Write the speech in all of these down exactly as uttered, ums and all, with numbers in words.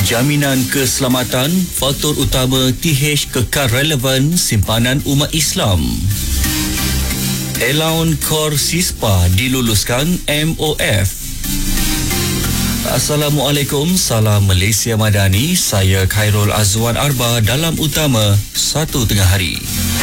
Jaminan keselamatan, faktor utama T H kekal relevan simpanan umat Islam. Elaun Kor Sispa diluluskan M O F. Assalamualaikum, salam Malaysia Madani. Saya Khairul Azwan Arba dalam utama satu tengah hari.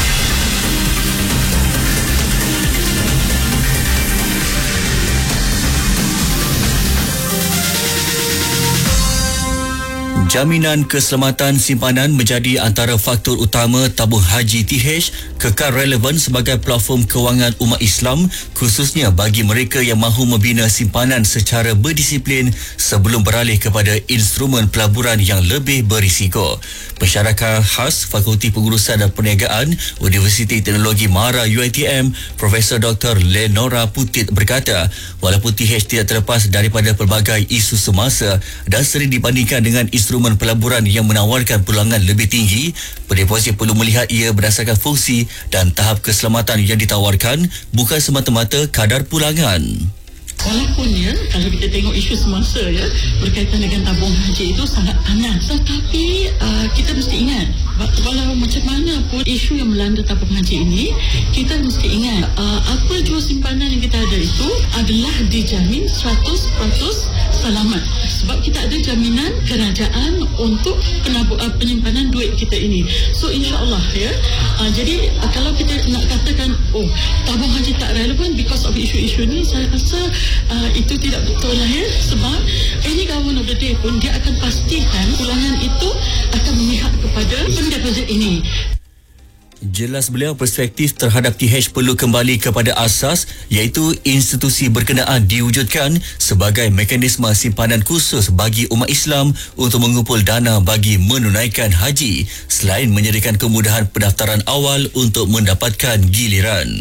Jaminan keselamatan simpanan menjadi antara faktor utama tabung haji T H kekal relevan sebagai platform kewangan umat Islam, khususnya bagi mereka yang mahu membina simpanan secara berdisiplin sebelum beralih kepada instrumen pelaburan yang lebih berisiko. Pensyarah khas Fakulti Pengurusan dan Perniagaan Universiti Teknologi Mahara U I T M, Profesor Doktor Lenora Putit berkata, walaupun T H tidak terlepas daripada pelbagai isu semasa dan sering dibandingkan dengan instrumen pelaburan yang menawarkan peluangan lebih tinggi, pendeposit perlu melihat ia berdasarkan fungsi dan tahap keselamatan yang ditawarkan, bukan semata-mata kadar pulangan. Walaupun ya, kalau kita tengok isu semasa ya berkaitan dengan tabung haji itu sangat panas, tetapi uh, kita mesti ingat walau macam mana pun isu yang melanda tabung haji ini, kita mesti ingat uh, apa jua simpanan yang kita ada itu adalah dijamin seratus peratus selamat, sebab kita ada jaminan kerajaan untuk penabu, uh, penyimpanan duit kita ini. So insya-Allah ya, uh, jadi uh, kalau kita nak katakan oh tabung haji tak relevan because of isu-isu ini, saya rasa Uh, itu tidak betul lah ya, sebab any government of the day pun dia akan pastikan pulangan itu akan memihak kepada pendeposit ini. Jelas beliau, perspektif terhadap T H perlu kembali kepada asas, iaitu institusi berkenaan diwujudkan sebagai mekanisme simpanan khusus bagi umat Islam untuk mengumpul dana bagi menunaikan haji, selain menyediakan kemudahan pendaftaran awal untuk mendapatkan giliran.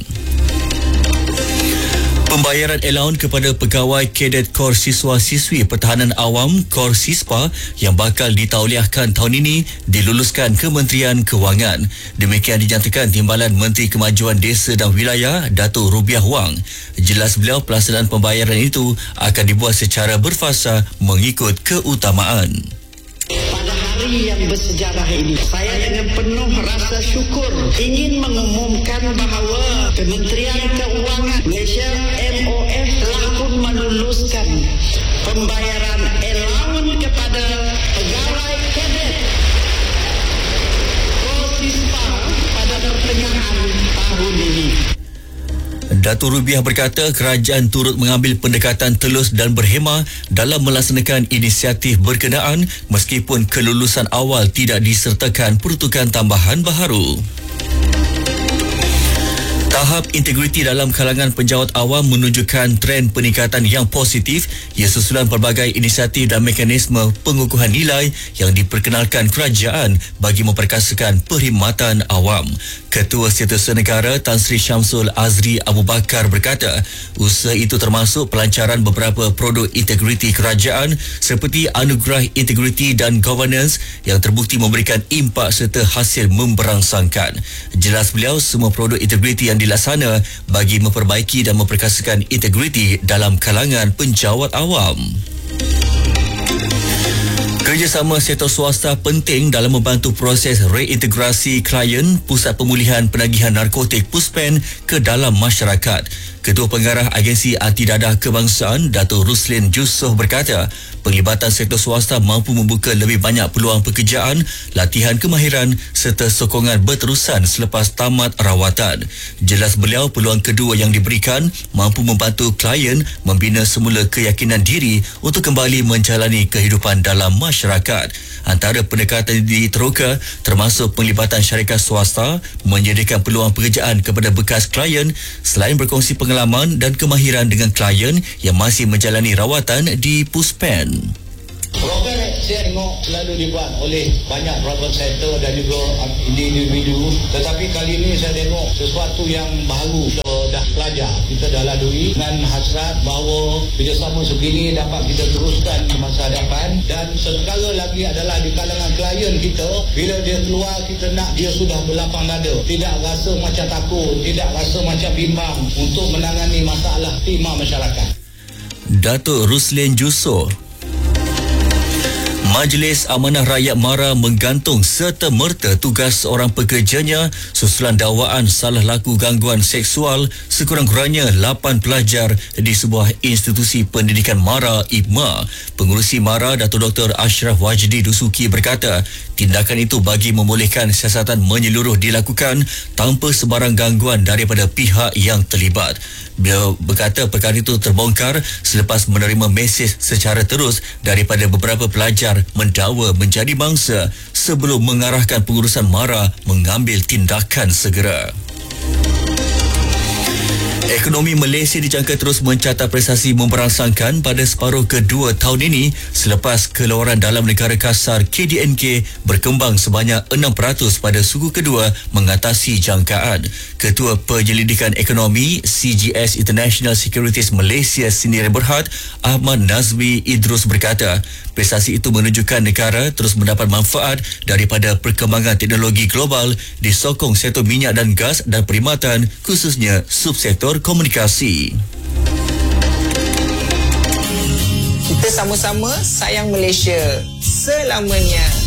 Pembayaran elaun kepada pegawai kadet Kor Siswa-Siswi Pertahanan Awam Kor Sispa yang bakal ditauliahkan tahun ini diluluskan Kementerian Kewangan. Demikian dinyatakan Timbalan Menteri Kemajuan Desa dan Wilayah Datuk Rubiah Wang. Jelas beliau, pelaksanaan pembayaran itu akan dibuat secara berfasa mengikut keutamaan. Pada hari yang bersejarah ini, saya dengan penuh rasa syukur ingin mengumumkan bahawa Kementerian Keuangan Malaysia M O F telah pun meluluskan pembayaran elaun kepada pegawai kadet Kor Sispa pada pertengahan tahun ini. Datuk Rubiah berkata kerajaan turut mengambil pendekatan telus dan berhemah dalam melaksanakan inisiatif berkenaan meskipun kelulusan awal tidak disertakan peruntukan tambahan baharu. Tahap integriti dalam kalangan penjawat awam menunjukkan tren peningkatan yang positif, ia susulan pelbagai inisiatif dan mekanisme pengukuhan nilai yang diperkenalkan kerajaan bagi memperkasakan perkhidmatan awam. Ketua Setiausaha Negara Tan Sri Syamsul Azri Abu Bakar berkata, usaha itu termasuk pelancaran beberapa produk integriti kerajaan seperti Anugerah Integriti dan Governance yang terbukti memberikan impak serta hasil memberangsangkan. Jelas beliau, semua produk integriti yang dilaksana bagi memperbaiki dan memperkasakan integriti dalam kalangan penjawat awam. Kerjasama sektor swasta penting dalam membantu proses reintegrasi klien Pusat Pemulihan Penagihan Narkotik PUSPEN ke dalam masyarakat. Ketua Pengarah Agensi Anti Dadah Kebangsaan Datuk Ruslin Jusoh berkata, penglibatan sektor swasta mampu membuka lebih banyak peluang pekerjaan, latihan kemahiran serta sokongan berterusan selepas tamat rawatan. Jelas beliau, peluang kedua yang diberikan mampu membantu klien membina semula keyakinan diri untuk kembali menjalani kehidupan dalam masyarakat. Antara pendekatan diteroka termasuk penglibatan syarikat swasta, menyediakan peluang pekerjaan kepada bekas klien selain berkongsi pengalaman dan kemahiran dengan klien yang masih menjalani rawatan di PUSPEN. Program saya tengok selalu dibuat oleh banyak private sector dan juga individu, tetapi kali ini saya tengok sesuatu yang baru. Kita dah belajar, kita dah lalui dengan hasrat bahawa kerjasama sebegini dapat kita teruskan di masa hadapan, dan segala lagi adalah di kalangan klien kita, bila dia keluar kita nak dia sudah berlapang dada, tidak rasa macam takut, tidak rasa macam bimbang untuk menangani masalah timah masyarakat. Datuk Ruslin Jusoh. Majlis Amanah Rakyat MARA menggantung serta-merta tugas seorang pekerjanya susulan dakwaan salah laku gangguan seksual sekurang-kurangnya lapan pelajar di sebuah institusi pendidikan MARA I P M A. Pengurusi MARA Datuk Doktor Ashraf Wajdi Dusuki berkata, tindakan itu bagi membolehkan siasatan menyeluruh dilakukan tanpa sebarang gangguan daripada pihak yang terlibat. Beliau berkata perkara itu terbongkar selepas menerima mesej secara terus daripada beberapa pelajar mendakwa menjadi mangsa sebelum mengarahkan pengurusan MARA mengambil tindakan segera. Ekonomi Malaysia dijangka terus mencatat prestasi memberangsangkan pada separuh kedua tahun ini selepas keluaran dalam negara kasar K D N K berkembang sebanyak enam peratus pada suku kedua mengatasi jangkaan. Ketua Penyelidikan Ekonomi C G S International Securities Malaysia Sendiri Berhad, Ahmad Nazmi Idrus berkata, prestasi itu menunjukkan negara terus mendapat manfaat daripada perkembangan teknologi global disokong sektor minyak dan gas dan perkhidmatan, khususnya subsektor komunikasi. Kita sama-sama sayang Malaysia selamanya.